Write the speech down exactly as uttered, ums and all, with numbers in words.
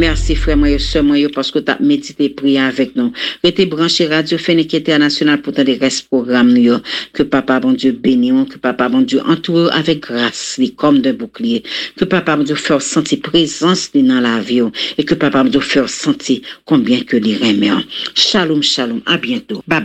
Merci frère moi et sœur moi parce que tu as médité prier avec nous. Restez branché Radio Fennek International pour des restes programme nous que papa bon Dieu bénisse, que papa bon Dieu entoure avec grâce, comme de bouclier, que papa bon Dieu fait sentir présence dans la vie et que papa bon Dieu fait sentir combien que les remet. Shalom shalom, à bientôt. Bye.